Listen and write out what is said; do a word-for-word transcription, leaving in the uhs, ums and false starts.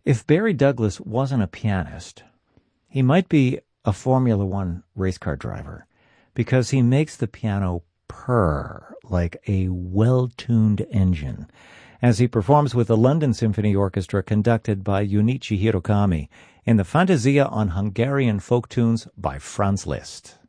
If Barry Douglas wasn't a pianist, he might be a Formula One race car driver because he makes the piano purr like a well-tuned engine as he performs with the London Symphony Orchestra conducted by Junichi Hirokami in the Fantasia on Hungarian Folk Tunes by Franz Liszt.